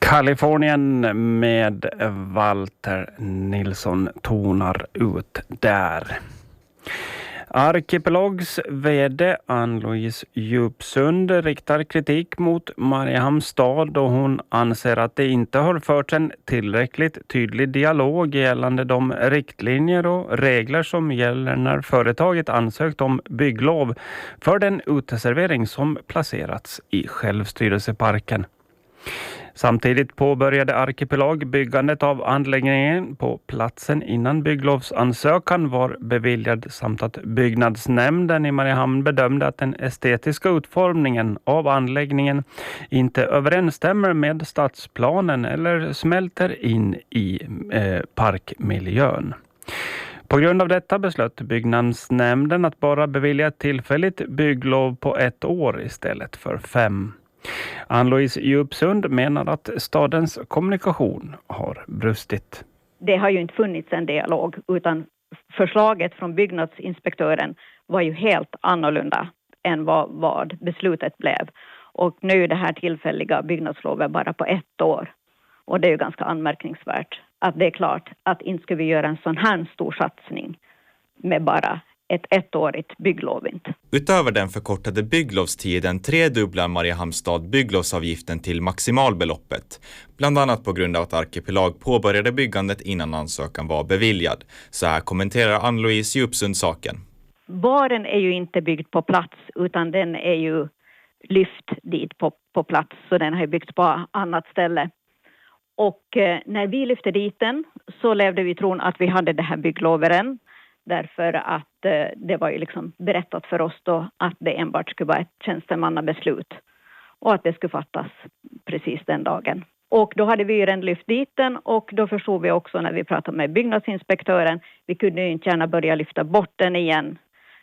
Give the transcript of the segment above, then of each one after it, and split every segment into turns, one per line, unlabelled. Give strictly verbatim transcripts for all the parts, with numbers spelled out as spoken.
Kalifornien med Walter Nilsson tonar ut där. Archipelags vd Ann-Louise Djupsund riktar kritik mot Mariehamns stad och hon anser att det inte har förts en tillräckligt tydlig dialog gällande de riktlinjer och regler som gäller när företaget ansökt om bygglov för den uteservering som placerats i självstyrelseparken. Samtidigt påbörjade Archipelag byggandet av anläggningen på platsen innan bygglovsansökan var beviljad samt att byggnadsnämnden i Mariehamn bedömde att den estetiska utformningen av anläggningen inte överensstämmer med stadsplanen eller smälter in i eh, parkmiljön. På grund av detta beslöt byggnadsnämnden att bara bevilja ett tillfälligt bygglov på ett år istället för fem. Ann-Louise Djupsund menar att stadens kommunikation har brustit.
Det har ju inte funnits en dialog utan förslaget från byggnadsinspektören var ju helt annorlunda än vad, vad beslutet blev. Och nu är det här tillfälliga byggnadslovet bara på ett år. Och det är ju ganska anmärkningsvärt att det är klart att inte ska vi göra en sån här stor satsning med bara ett ettårigt bygglov inte.
Utöver den förkortade bygglovstiden tredubblar Mariehamns stad bygglovsavgiften till maximalbeloppet. Bland annat på grund av att Archipelag påbörjade byggandet innan ansökan var beviljad. Så här kommenterar Ann-Louise Djupsund saken.
Baren är ju inte byggd på plats utan den är ju lyft dit på, på plats. Så den har byggts på annat ställe. Och eh, när vi lyfte dit den så levde vi tron att vi hade det här byggloveren. Därför att eh, det var ju liksom berättat för oss då att det enbart skulle vara ett tjänstemannabeslut. Och att det skulle fattas precis den dagen. Och då hade vi ju redan lyft dit den och då förstod vi också när vi pratade med byggnadsinspektören. Vi kunde ju inte gärna börja lyfta bort den igen.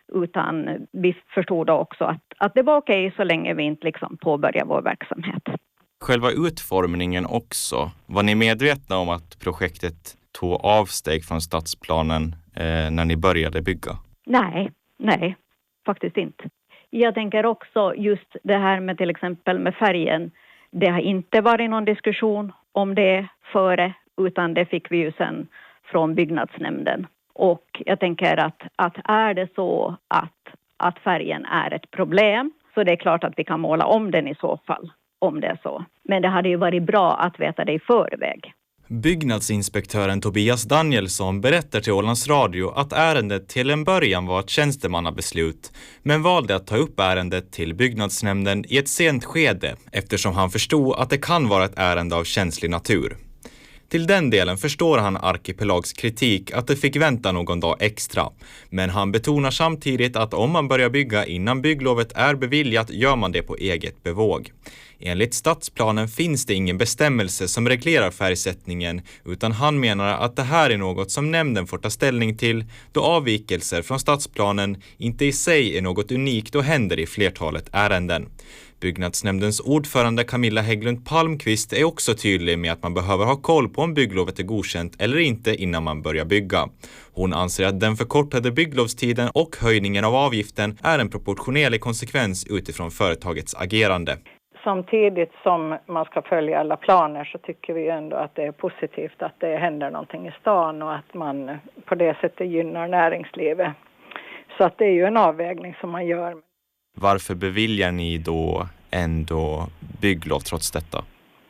Utan vi förstod då också att, att det var okej så länge vi inte liksom påbörjade vår verksamhet.
Själva utformningen också. Var ni medvetna om att projektet tog avsteg från stadsplanen eh, när ni började bygga?
Nej, nej, faktiskt inte. Jag tänker också just det här med till exempel med färgen. Det har inte varit någon diskussion om det före utan det fick vi ju sen från byggnadsnämnden. Och jag tänker att, att är det så att, att färgen är ett problem så det är klart att vi kan måla om den i så fall. Om det är så. Men det hade ju varit bra att veta det i förväg.
Byggnadsinspektören Tobias Danielsson berättar till Ålands Radio att ärendet till en början var ett tjänstemannabeslut men valde att ta upp ärendet till byggnadsnämnden i ett sent skede eftersom han förstod att det kan vara ett ärende av känslig natur. Till den delen förstår han Archipelags kritik att det fick vänta någon dag extra. Men han betonar samtidigt att om man börjar bygga innan bygglovet är beviljat gör man det på eget bevåg. Enligt stadsplanen finns det ingen bestämmelse som reglerar färgsättningen utan han menar att det här är något som nämnden får ta ställning till då avvikelser från stadsplanen inte i sig är något unikt och händer i flertalet ärenden. Byggnadsnämndens ordförande Camilla Hägglund Palmqvist är också tydlig med att man behöver ha koll på om bygglovet är godkänt eller inte innan man börjar bygga. Hon anser att den förkortade bygglovstiden och höjningen av avgiften är en proportionerlig konsekvens utifrån företagets agerande.
Samtidigt som man ska följa alla planer så tycker vi ändå att det är positivt att det händer någonting i stan och att man på det sättet gynnar näringslivet. Så att det är ju en avvägning som man gör.
Varför beviljar ni då ändå bygglov trots detta?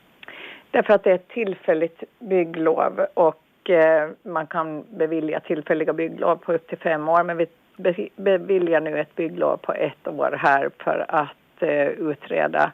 Därför att det är ett tillfälligt bygglov och eh, man kan bevilja tillfälliga bygglov på upp till fem år. Men vi beviljar nu ett bygglov på ett år här för att eh, utreda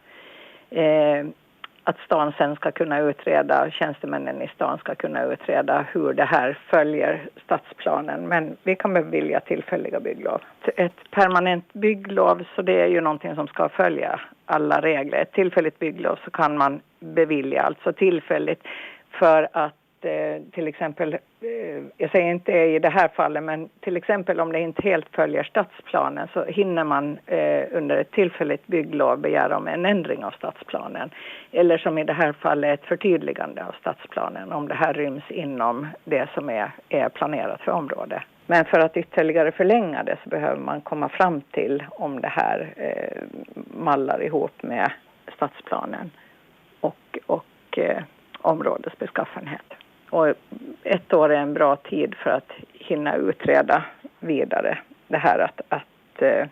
eh, att stan sen ska kunna utreda, tjänstemännen i stan ska kunna utreda hur det här följer stadsplanen. Men vi kan bevilja tillfälliga bygglov. Ett permanent bygglov så det är ju någonting som ska följa alla regler. Ett tillfälligt bygglov så kan man bevilja alltså tillfälligt för att eh, till exempel, eh, jag säger inte i det här fallet men till exempel om det inte helt följer stadsplanen så hinner man eh, under ett tillfälligt bygglov begära om en ändring av stadsplanen. Eller som i det här fallet ett förtydligande av stadsplanen om det här ryms inom det som är, är planerat för området. Men för att ytterligare förlänga det så behöver man komma fram till om det här eh, mallar ihop med stadsplanen och, och eh, områdesbeskaffenhet. Och ett år är en bra tid för att hinna utreda vidare det här att, att, eh,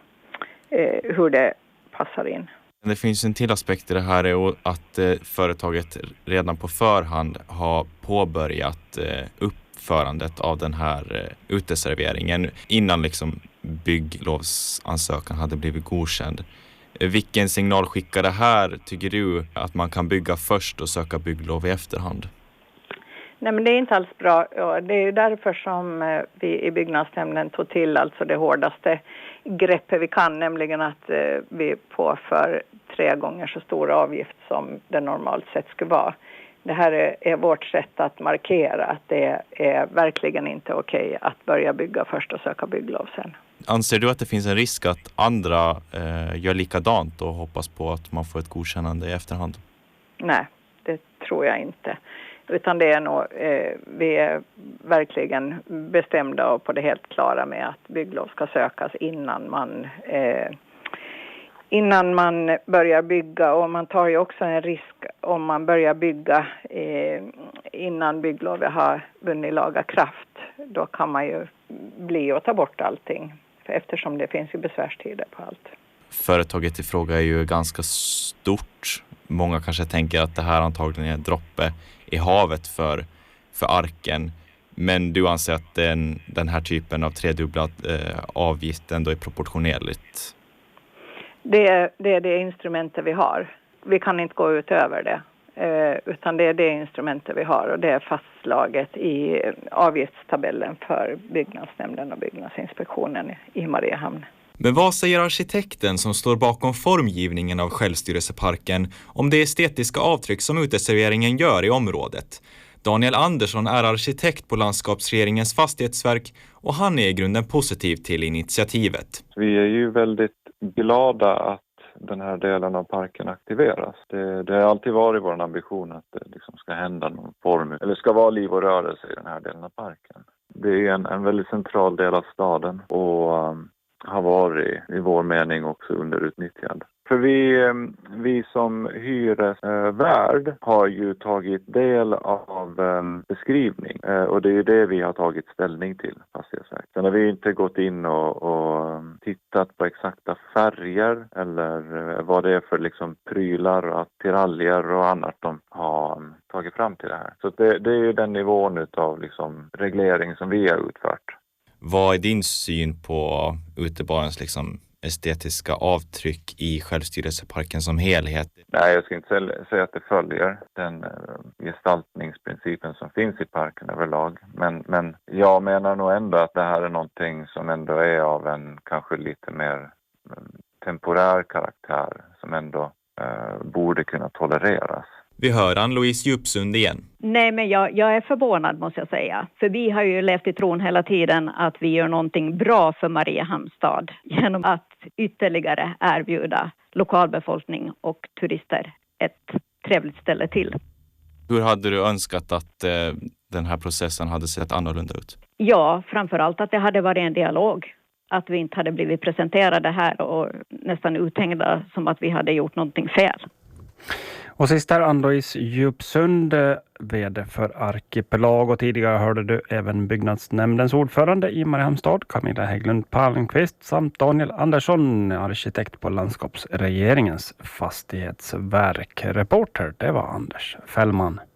hur det passar in.
Det finns en till aspekt i det här är att eh, företaget redan på förhand har påbörjat eh, uppförandet av den här eh, uteserveringen innan liksom bygglovsansökan hade blivit godkänd. Eh, vilken signal skickar det här, tycker du, att man kan bygga först och söka bygglov i efterhand?
Nej, men det är inte alls bra. Det är därför som vi i byggnadsnämnden tog till alltså det hårdaste greppet vi kan, nämligen att vi påför tre gånger så stor avgift som det normalt sett skulle vara. Det här är, är vårt sätt att markera att det är verkligen inte okej att börja bygga först och söka bygglov sen.
Anser du att det finns en risk att andra eh, gör likadant och hoppas på att man får ett godkännande i efterhand?
Nej, det tror jag inte. Utan det är nog, eh, vi är verkligen bestämda och på det helt klara med att bygglov ska sökas innan man, eh, innan man börjar bygga. Och man tar ju också en risk om man börjar bygga eh, innan bygglovet har vunnit laga kraft. Då kan man ju bli och ta bort allting eftersom det finns ju besvärstider på allt.
Företaget i fråga är ju ganska stort. Många kanske tänker att det här antagligen är en droppe i havet för, för Arken. Men du anser att den, den här typen av tredubblad eh, avgift ändå är proportionerligt?
Det är, det är det instrumentet vi har. Vi kan inte gå utöver det. Eh, utan det är det instrumentet vi har och det är fastslaget i avgiftstabellen för byggnadsnämnden och byggnadsinspektionen i Mariehamn.
Men vad säger arkitekten som står bakom formgivningen av självstyrelseparken om det estetiska avtryck som uteserveringen gör i området? Daniel Andersson är arkitekt på Landskapsregeringens fastighetsverk och han är i grunden positiv till initiativet.
Vi är ju väldigt glada att den här delen av parken aktiveras. Det, det har alltid varit vår ambition att det liksom ska hända någon form, eller ska vara liv och rörelse i den här delen av parken. Det är en, en väldigt central del av staden och um, har varit i vår mening också underutnyttjad. För vi, vi som hyresvärd har ju tagit del av beskrivning och det är ju det vi har tagit ställning till fastighetsverket. Sen har vi inte gått in och, och tittat på exakta färger eller vad det är för liksom prylar och attiraljer och annat de har tagit fram till det här. Så det, det är ju den nivån utav liksom reglering som vi har utfört.
Vad är din syn på utebarens liksom estetiska avtryck i självstyrelseparken som helhet?
Nej, jag ska inte säga att det följer den gestaltningsprincipen som finns i parken överlag. Men, men jag menar nog ändå att det här är någonting som ändå är av en kanske lite mer temporär karaktär som ändå eh, borde kunna tolereras.
Vi hör Ann-Louise Djupsund igen.
Nej, men jag, jag är förvånad måste jag säga. För vi har ju levt i tron hela tiden att vi gör någonting bra för Mariehamns stad genom att ytterligare erbjuda lokalbefolkning och turister ett trevligt ställe till.
Hur hade du önskat att eh, den här processen hade sett annorlunda ut?
Ja, framförallt att det hade varit en dialog. Att vi inte hade blivit presenterade här och nästan uthängda som att vi hade gjort någonting fel.
Och sist är Ann-Louise Djupsund, vd för Arkipelag, och tidigare hörde du även byggnadsnämndens ordförande i Mariehamns stad, Camilla Hägglund Palmqvist, samt Daniel Andersson, arkitekt på Landskapsregeringens fastighetsverk. Reporter, det var Anders Fällman.